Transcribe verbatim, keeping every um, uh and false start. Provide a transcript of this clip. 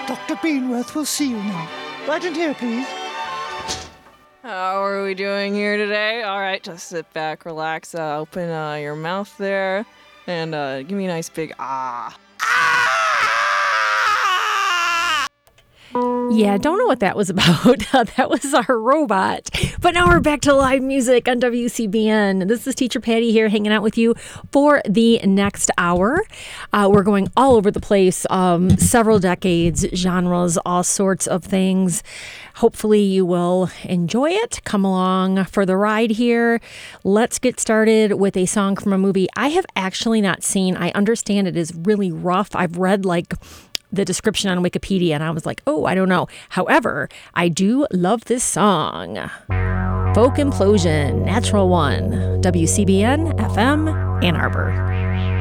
Doctor Beanworth will see you now. Right in here, please. How are we doing here today? All right, just sit back, relax, uh, open uh, your mouth there, and uh, give me a nice big ah. Yeah, don't know what that was about. That was our robot. But now we're back to live music on W C B N. This is Teacher Patty here hanging out with you for the next hour. Uh, we're going all over the place, um, several decades, genres, all sorts of things. Hopefully you will enjoy it. Come along for the ride here. Let's get started with a song from a movie I have actually not seen. I understand it is really rough. I've read like the description on Wikipedia, and I was like, oh, I don't know. However, I do love this song. Folk Implosion, Natural One, W C B N F M, Ann Arbor.